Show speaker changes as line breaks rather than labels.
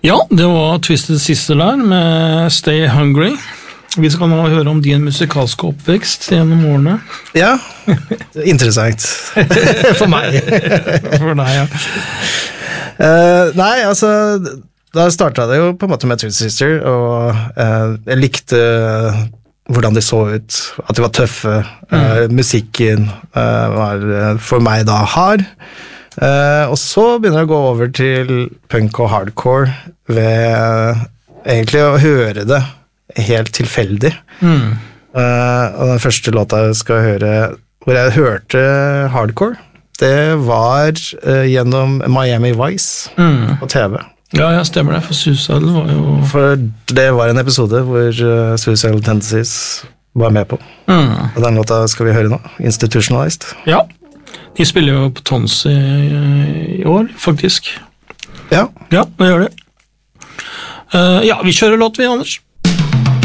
Ja, det var Twisted Sister der med Stay Hungry. Vi skal nå høre om din musikalske oppvekst gjennom årene.
Ja, interessant. For meg.
For deg, ja.
Nei, altså, da startet det jo på en måte med Twisted Sister, og jeg likte hvordan de så ut, at de var tøffe. Musikken var for meg da hard. Og så begynner jeg å gå over til punk og hardcore ved egentlig å høre det helt tilfeldig. Og den første låta jeg skal høre, hvor jeg hørte hardcore, det var gjennom Miami Vice på TV.
Ja, stemmer det, for Suicide var jo...
For det var en episode hvor Suicidal Tendencies var med på. Og den låta skal vi høre nå, Institutionalized.
Ja. De spiller jo på Tons i år, faktisk.
Ja.
Ja, det gjør det. Ja, vi kjører låt vi, Anders.